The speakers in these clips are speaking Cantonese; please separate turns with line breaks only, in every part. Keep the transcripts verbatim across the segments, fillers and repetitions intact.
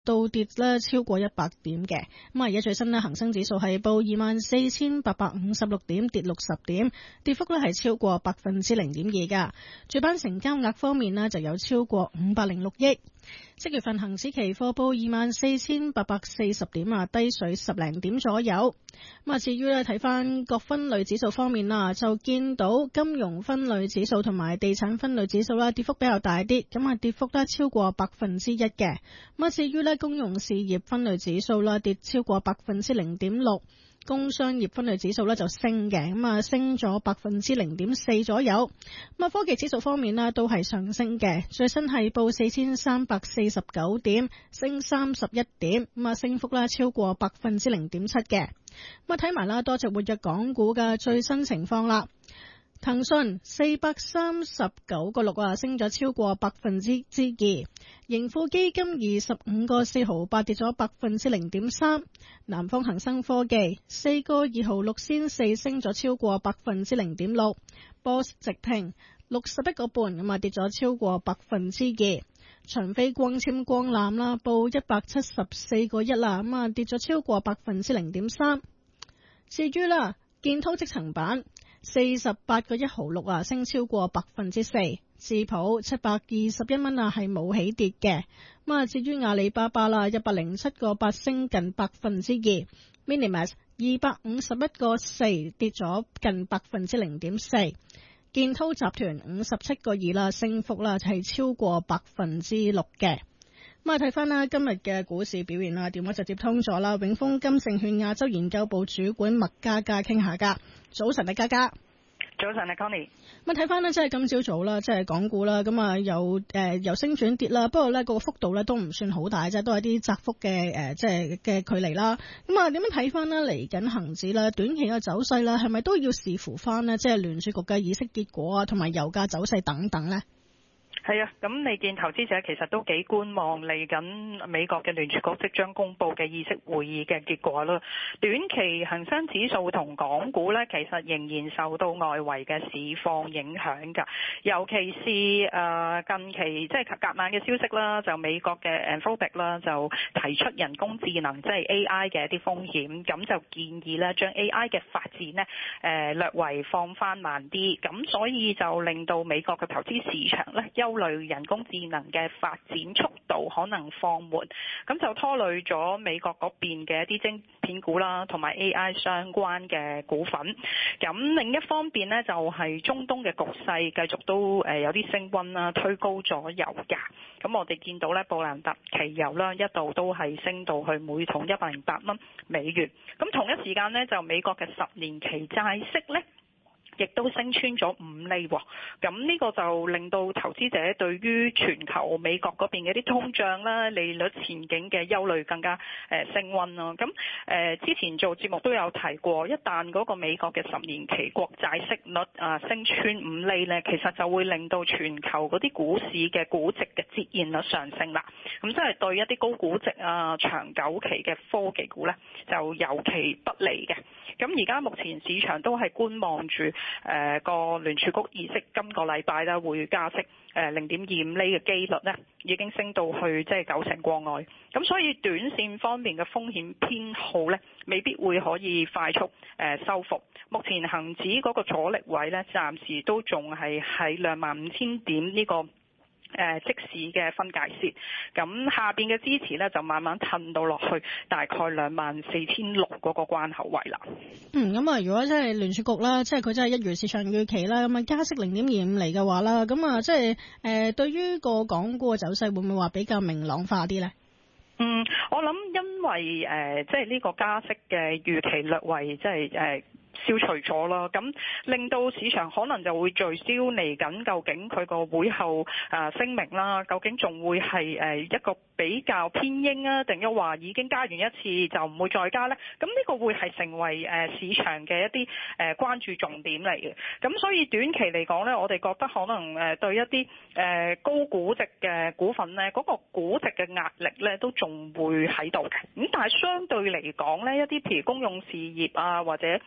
倒跌咧超過一百點嘅。咁啊，而家最新咧恒生指數係報二萬四千八百五十六點，跌六十點，跌幅咧係超過百分之零點二噶。主板成交額方面咧就有超過五百零六億。即月份恒指期貨報二萬四千八百四十點啊，低水十零點左右。咁啊，至於咧睇翻各分類指數方面啦，就見到金融分類指數同埋地產分類指數啦，跌幅比較大啲，咁啊跌幅咧超過百分之一嘅。咁啊，至於咧公用事業分類指數啦，跌超過百分之零點六。工商業分類指數咧就升嘅，咁啊升咗百分之零點四左右。咁啊科技指數方面呢都係上升嘅，最新係報四千三百四十九點，升三十一點，咁啊升幅咧超過百分之零點七嘅。咁啊睇埋啦多隻活躍港股嘅最新情況啦。騰訊四百三十九個六啊，升咗超過百分之之二。盈富基金二十五個四毫八，跌咗百分之零點三。南方恒生科技四個二毫六仙四，升咗超過百分之零點六。波斯直停六十一個半，咁啊跌咗超過百分之二。長飛光纖光纜啦，報一百七十四個一啦，咁啊跌咗超過百分之零點三。至於啦，建滔積層板。四十八個一毫六啊，升超過百分之四。智普七百二十一蚊啊，係冇起跌嘅。咁啊，至於阿里巴巴啦，一百零七個八，升近百分之二。Minimax 二百五十一個四，跌咗近百分之零點四。建滔集團五十七個二啦，升幅啦係超過百分之六嘅。咁啊，睇翻啦今日嘅股市表現啦，電話就接通咗啦。永豐金證券亞洲研究部主管麥嘉嘉傾下㗎。早晨啊，嘉嘉。
早晨啊 Connie。
咁睇翻呢，即係今朝早啦，即係港股啦，咁啊由誒由升轉跌啦，不過呢個幅度呢都唔算好大啫，都係啲窄幅嘅誒即係嘅距離啦。咁啊點樣睇翻呢？嚟緊恒指啦，短期嘅走勢啦，係咪都要視乎翻呢？即係聯儲局嘅議息結果啊，同埋油價走勢等等呢？
係啊，咁你見投資者其實都幾觀望嚟緊美國嘅聯儲局即將公布嘅議息會議嘅結果啦。短期恒生指數同港股呢，其實仍然受到外圍嘅市況影響㗎，尤其是誒近期即係隔晚嘅消息啦，就美國嘅 Anthropic 啦就提出人工智能即係 A I 嘅一啲風險，咁就建議呢將 A I 嘅發展呢誒略為放翻慢啲，咁所以就令到美國嘅投資市場呢憂慮人工智能嘅發展速度可能放緩，咁就拖累咗美國嗰邊嘅一啲晶片股啦，同埋 A I 相關嘅股份。咁另一方面呢，就係中東嘅局勢繼續都誒有啲升溫啦，推高咗油價。咁我哋見到呢，布蘭特期油啦一度都係升到去每桶一百零八蚊美元。咁同一時間呢，就美國嘅十年期債息呢，亦都升穿咗五厘喎，咁呢個就令到投資者對於全球美國嗰邊嘅啲通脹啦、利率前景嘅憂慮更加誒升溫咯。咁誒之前做節目都有提過，一旦嗰個美國嘅十年期國債息率啊升穿五厘呢，其實就會令到全球嗰啲股市嘅估值嘅折現率上升啦。咁即係對一啲高估值啊、長久期嘅科技股呢，就尤其不利嘅。咁而家目前市場都係觀望住誒個聯儲局議息今個禮拜咧會加息誒零點二五厘嘅機率咧已經升到去即係九成過外，咁所以短線方面嘅風險偏好咧未必會可以快速誒收復。目前恒指嗰個阻力位咧暫時都仲係喺兩萬五千點呢個誒即時嘅分界線，咁下邊嘅支持咧就慢慢褪到落去大概兩萬四千六嗰個關口位啦。
嗯，咁啊，如果真係聯儲局啦，即係佢真係一如市場預期啦，咁啊加息零點二五厘嘅話啦，咁啊即係誒對於個港股嘅走勢會唔會話比較明朗化啲咧？
嗯，我諗因為誒即係呢個加息嘅預期略為即係誒消除咗啦，咁令到市場可能就會聚焦嚟緊究竟佢個會後誒聲明啦，究竟仲會係誒一個比較偏鷹啊，定抑或已經加完一次就唔會再加呢？咁呢個會係成為誒市場嘅一啲誒關注重點嚟嘅。咁所以短期嚟講呢，我哋覺得可能誒對一啲誒高估值嘅股份呢，嗰個估值嘅壓力呢都仲會喺度嘅。咁但係相對嚟講呢，一啲譬如公用事業啊或者現金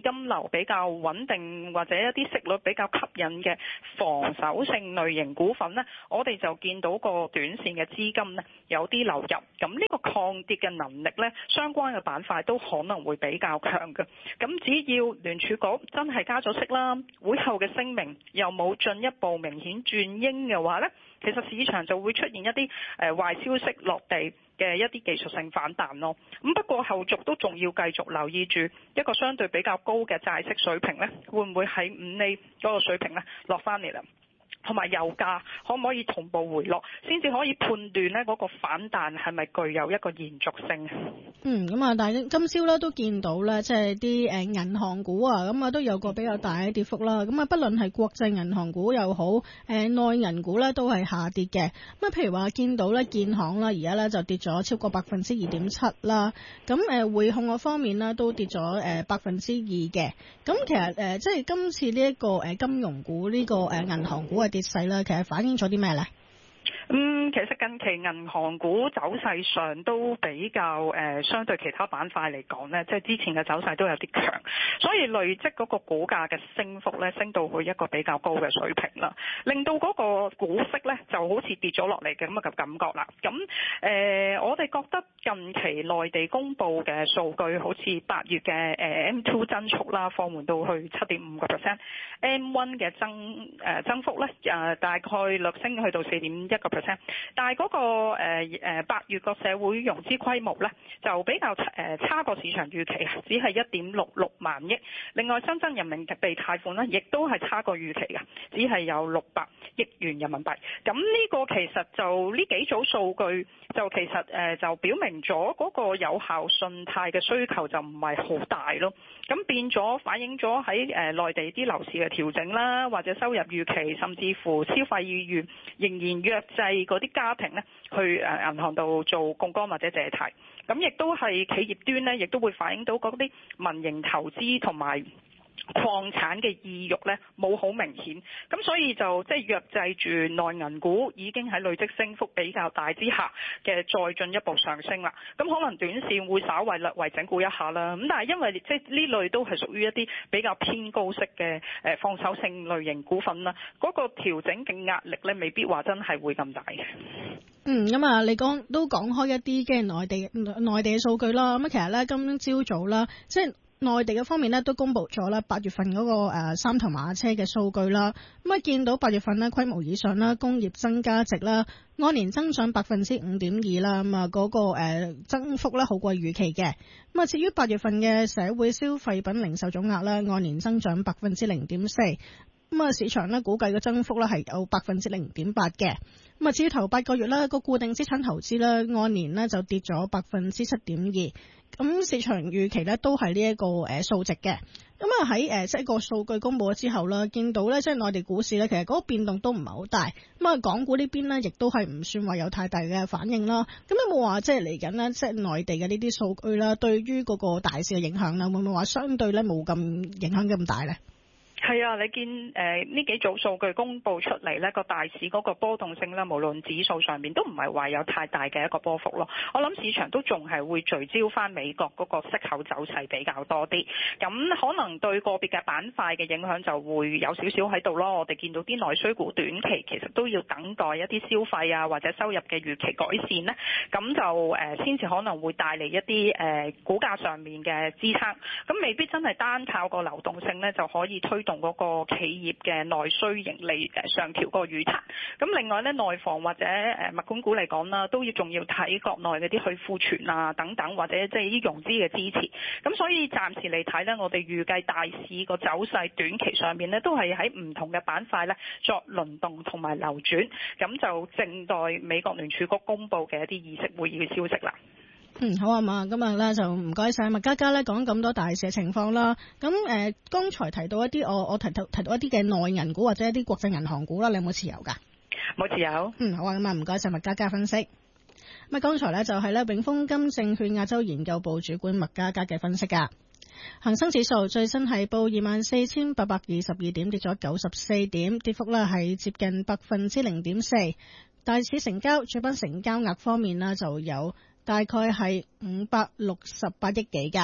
現金流比較穩定或者一啲息率比較吸引嘅防守性類型股份呢，我哋就見到個短線嘅資金呢有啲流入，咁呢個抗跌嘅能力呢，相關嘅板塊都可能會比較強嘅。咁只要聯儲局真係加咗息啦，會後嘅聲明又冇進一步明顯轉鷹嘅話呢，其實市場就會出現一啲誒、呃、壞消息落地嘅一啲技術性反彈咯。咁不過後續都仲要繼續留意住一個相對比較高嘅債息水平呢，會唔會喺五厘嗰個水平呢落翻嚟啦？同埋油價可唔可以同步回落，先至可以判斷呢嗰個反彈係咪具有一個延續性？
嗯，咁啊，但係今朝咧都見到咧，即係啲誒銀行股啊，咁啊都有個比較大嘅跌幅啦。咁啊，不論係國際銀行股又好，誒內銀股咧都係下跌嘅。咁啊，譬如話見到咧建行啦，而家咧就跌咗超過百分之二點七啦。咁誒匯控嗰方面呢，都跌咗誒百分之二嘅。咁其實誒即係今次呢一個誒金融股呢個誒銀行股嘅跌勢咧，其實反映咗啲咩咧？
嗯，其實近期銀行股走勢上都比較誒、呃，相對其他板塊嚟講呢，即係之前嘅走勢都有啲強，所以累積嗰個股價嘅升幅呢，升到去一個比較高嘅水平啦，令到嗰個股息呢就好似跌咗落嚟嘅咁嘅感覺啦。咁誒、呃，我哋覺得近期內地公布嘅數據，好似八月嘅誒 M 二 增速啦，放緩到去七點五個 percent，M 一 嘅增誒、呃、增幅呢，誒、呃、大概略升去到四點一個 percent。但係嗰、那個誒誒八月個社會融資規模咧就比較誒、呃、差過市場預期，只係一點六六萬億。另外新增人民幣貸款咧，亦都係差過預期嘅，只係有六百億元人民幣。咁呢個其實就呢幾組數據就其實誒、呃、就表明咗嗰個有效信貸嘅需求就唔係好大咯。咁變咗反映咗喺誒內地啲樓市嘅調整啦，或者收入預期，甚至乎消費意願仍然弱勢。嗰啲家庭咧，去誒銀行度做槓桿或者借貸，咁亦都係企業端咧，亦都會反映到嗰啲民營投資同埋礦產嘅意欲咧冇好明顯，咁所以就即係弱制住內銀股已經喺累積升幅比較大之下嘅再進一步上升啦。咁可能短線會稍為略為整固一下啦。咁但係因為即係呢類都係屬於一啲比較偏高息嘅誒防守性類型股份啦，嗰個調整嘅壓力咧未必話真係會咁大嘅。
嗯，咁啊，你講都講開一啲嘅內地內地嘅數據啦。咁其實咧今朝早啦，即係內地嘅方面咧都公布咗啦，八月份嗰個誒三頭馬車嘅數據啦。咁啊見到八月份咧規模以上啦，工業增加值啦，按年增長百分之五點二啦。咁啊嗰個誒增幅咧好過預期嘅。咁啊至於八月份嘅社會消費品零售總額咧，按年增長百分之零點四。咁啊市場咧估計嘅增幅咧係有百分之零點八嘅。咁啊至於頭八個月咧個固定資產投資咧，按年咧就跌咗百分之七點二。咁市場預期咧都係呢一個誒數值嘅。咁啊喺誒即係個數據公佈咗之後啦，見到咧即係內地股市咧，其實嗰個變動都唔係好大。咁啊港股呢邊咧，亦都係唔算話有太大嘅反應啦。咁有冇話即係嚟緊咧，即係內地嘅呢啲數據啦，對於嗰個大市嘅影響啦，會唔會話相對咧冇咁影響咁大咧？
係啊，你見誒呢、呃、幾組數據公佈出嚟呢個大市嗰個波動性呢，無論指數上面都唔係話有太大嘅一個波幅咯。我諗市場都仲係會聚焦翻美國嗰個息口走勢比較多啲，咁可能對個別嘅板塊嘅影響就會有少少喺度咯。我哋見到啲內需股短期其實都要等待一啲消費啊或者收入嘅預期改善呢，咁就誒先至可能會帶嚟一啲誒、呃、股價上面嘅支撐，咁未必真係單靠個流動性呢就可以推動嗰個企業嘅內需盈利誒上調個預測。咁另外咧，內房或者誒物管股嚟講啦，都要仲要睇國內嗰啲去庫存啊等等，或者即係啲融資嘅支持。咁所以暫時嚟睇咧，我哋預計大市個走勢短期上面咧，都係喺唔同嘅板塊咧作輪動同埋流轉。咁就靜待美國聯儲局公布嘅一啲議息會議嘅消息啦。
嗯，好啊嘛，今日咧就唔該晒麥嘉嘉咧講咁多大市嘅情況啦。咁誒，剛、呃、才提到一啲我我提到提到一啲嘅內銀股或者一啲國際銀行股啦，你有冇持有噶？
冇持有。嗯，
好啊，咁啊唔該晒麥嘉嘉分析。咁啊，剛才咧就係咧永豐金證券亞洲研究部主管麥嘉嘉嘅分析噶。恒生指數最新係報二萬四千八百二十二點，跌咗九十四點，跌幅咧係接近百分之零點四。大市成交主板成交額方面呢，就有大概係五百六十八億幾噶。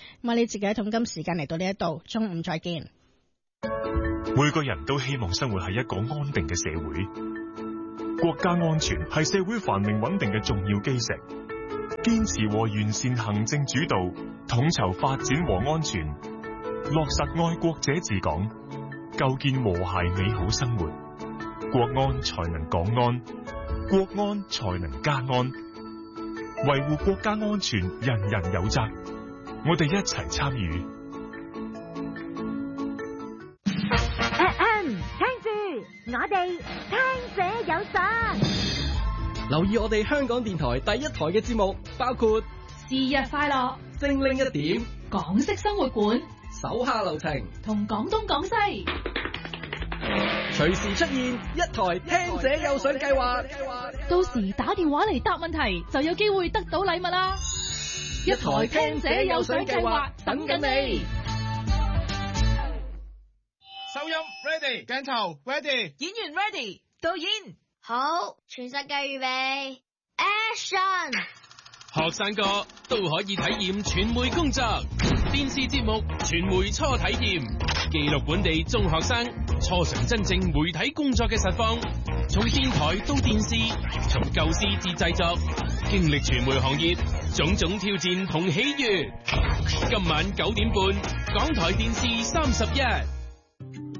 咁啊，呢節嘅一桶金時間嚟到呢一度，中午再見。
每個人都希望生活喺一個安定嘅社會，國家安全係社會繁榮穩定嘅重要基石。堅持和完善行政主導，統籌發展和安全，落實愛國者治港，構建和諧美好生活。國安才能港安，國安才能家安。維護國家安全，人人有責。我哋一齊參與。
聽住，我哋聽者有責。
留意我哋香港電台第一台嘅節目，包括
是日快樂、
精靈一點、
港式生活館、
手下留情
同廣東廣西。
隨時出現一台聽者有獎計劃，
到時打電話嚟答問題就有機會得到禮物啦！一台聽者有獎計劃等緊你。
收音 ready， 鏡頭 ready，
演員 ready， 導演
好，全世界預備 ，Action！
學生哥都可以體驗傳媒工作，電視節目傳媒初體驗，記錄本地中學生初嘗真正媒體工作嘅實況，從電台到電視，從構思至製作，經歷傳媒行業種種挑戰同喜悅。今晚九點半，港台電視三十一。